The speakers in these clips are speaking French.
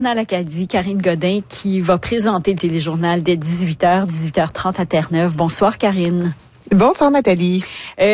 À l'Acadie, Karine Godin qui va présenter le téléjournal dès 18h, 18h30 à Terre-Neuve. Bonsoir Karine. Bonsoir Nathalie.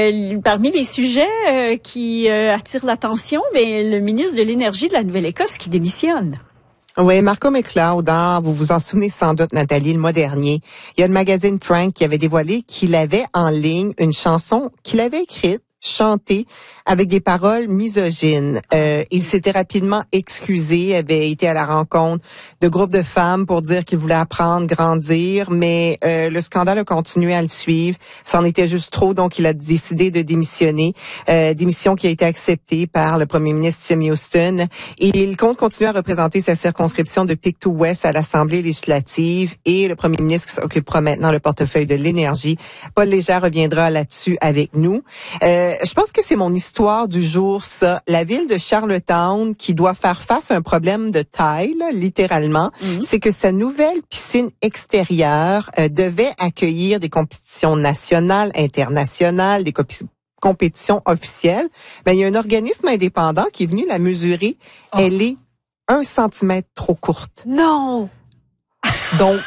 Parmi les sujets qui attirent l'attention, le ministre de l'Énergie de la Nouvelle-Écosse qui démissionne. Oui, Marco McLeod, vous vous en souvenez sans doute Nathalie, le mois dernier, il y a le magazine Frank qui avait dévoilé qu'il avait en ligne une chanson qu'il avait écrite, chantée avec des paroles misogynes. Il s'était rapidement excusé, avait été à la rencontre de groupes de femmes pour dire qu'il voulait apprendre, grandir, mais le scandale a continué à le suivre. C'en était juste trop, donc il a décidé de démissionner. Démission qui a été acceptée par le premier ministre Tim Houston. Et il compte continuer à représenter sa circonscription de Pictou West à l'Assemblée législative. Et le premier ministre qui s'occupera maintenant le portefeuille de l'énergie, Paul Légère, reviendra là-dessus avec nous. Je pense que c'est mon histoire du jour, ça. La ville de Charlottetown qui doit faire face à un problème de taille, là, littéralement. C'est que sa nouvelle piscine extérieure devait accueillir des compétitions nationales, internationales, des compétitions officielles. Il y a un organisme indépendant qui est venu la mesurer. Elle est 1 centimètre trop courte. Non! Donc,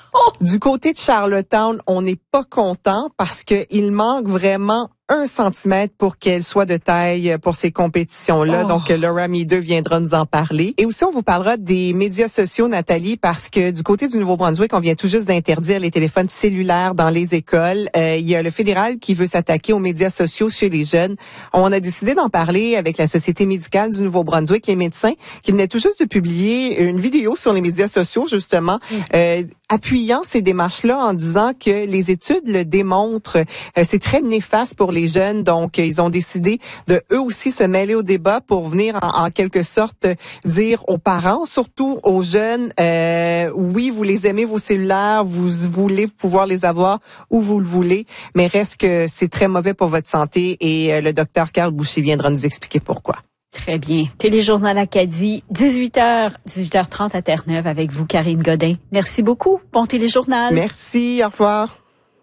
du côté de Charlottetown, on n'est pas content parce que il manque vraiment 1 centimètre pour qu'elle soit de taille pour ces compétitions-là. Donc, Laura Meader viendra nous en parler. Et aussi, on vous parlera des médias sociaux, Nathalie, parce que du côté du Nouveau-Brunswick, on vient tout juste d'interdire les téléphones cellulaires dans les écoles. Il y a le fédéral qui veut s'attaquer aux médias sociaux chez les jeunes. On a décidé d'en parler avec la Société médicale du Nouveau-Brunswick, les médecins, qui venaient tout juste de publier une vidéo sur les médias sociaux, justement, appuyant ces démarches-là en disant que les études le démontrent. C'est très néfaste pour les jeunes, donc ils ont décidé de eux aussi se mêler au débat pour venir en quelque sorte dire aux parents, surtout aux jeunes, oui, vous les aimez vos cellulaires, vous voulez pouvoir les avoir où vous le voulez, mais reste que c'est très mauvais pour votre santé et le docteur Carl Boucher viendra nous expliquer pourquoi. Très bien. Téléjournal Acadie, 18h, 18h30 à Terre-Neuve avec vous, Karine Godin. Merci beaucoup. Bon téléjournal. Merci. Au revoir.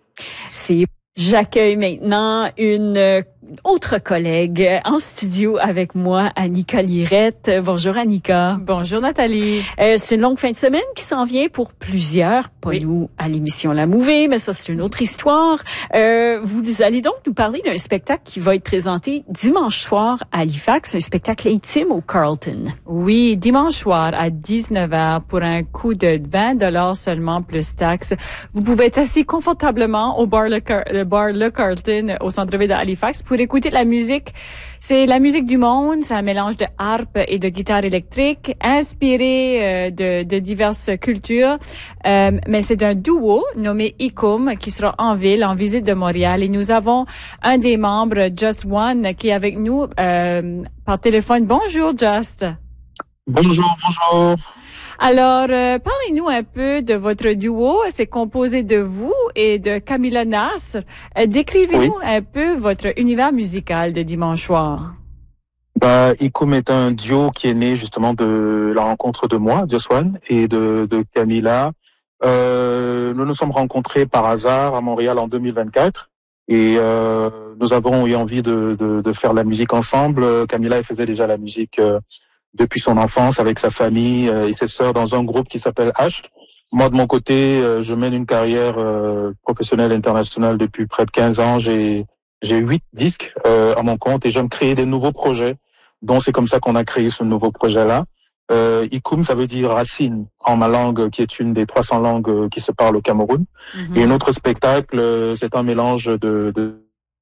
J'accueille maintenant une autre collègue en studio avec moi, Annika Lirette. Bonjour Annika. Bonjour Nathalie. C'est une longue fin de semaine qui s'en vient pour plusieurs, pas nous à l'émission La Mouvée, mais ça c'est une autre histoire. Vous allez donc nous parler d'un spectacle qui va être présenté dimanche soir à Halifax, un spectacle intime au Carlton. Oui, dimanche soir à 19h pour un coût de 20$ seulement plus taxes. Vous pouvez être assis confortablement au bar Le Carlton au centre-ville de Halifax pour écouter la musique. C'est la musique du monde, c'est un mélange de harpe et de guitare électrique, inspiré de diverses cultures. Mais c'est un duo nommé Icum qui sera en ville, en visite de Montréal. Et nous avons un des membres, Just One, qui est avec nous par téléphone. Bonjour, Just. Bonjour. Alors, parlez-nous un peu de votre duo. C'est composé de vous et de Camilla Nasr. Décrivez-nous un peu votre univers musical de dimanche soir. Icum est un duo qui est né justement de la rencontre de moi, Just One, et de Camilla. Nous nous sommes rencontrés par hasard à Montréal en 2024 et nous avons eu envie de faire la musique ensemble. Camilla, elle faisait déjà la musique depuis son enfance avec sa famille et ses sœurs dans un groupe qui s'appelle H. Moi, de mon côté, je mène une carrière professionnelle internationale depuis près de 15 ans. J'ai 8 disques à mon compte et j'aime créer des nouveaux projets. Donc, c'est comme ça qu'on a créé ce nouveau projet-là. Icum, ça veut dire racine en ma langue, qui est une des 300 langues qui se parlent au Cameroun. Et un autre spectacle, c'est un mélange de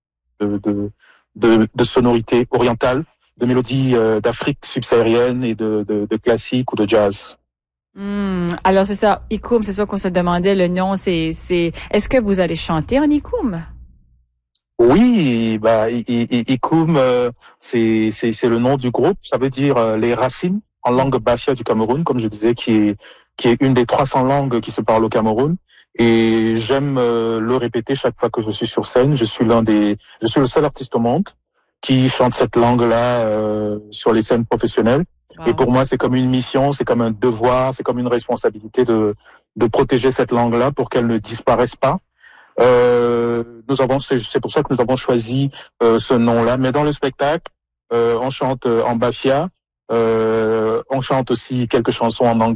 sonorités orientales, de mélodies d'Afrique subsaharienne et de classique ou de jazz. Alors c'est ça, Icum, c'est ça qu'on se demandait, le nom, c'est est-ce que vous allez chanter en Icum? Oui, Icum, c'est le nom du groupe, ça veut dire les racines en langue bafia du Cameroun, comme je disais, qui est une des 300 langues qui se parlent au Cameroun. Et j'aime le répéter chaque fois que je suis sur scène. Je suis le seul artiste au monde qui chante cette langue-là sur les scènes professionnelles. Wow. Et pour moi, c'est comme une mission, c'est comme un devoir, c'est comme une responsabilité de protéger cette langue-là pour qu'elle ne disparaisse pas. C'est pour ça que nous avons choisi ce nom-là. Mais dans le spectacle, on chante en bafia, on chante aussi quelques chansons en anglais.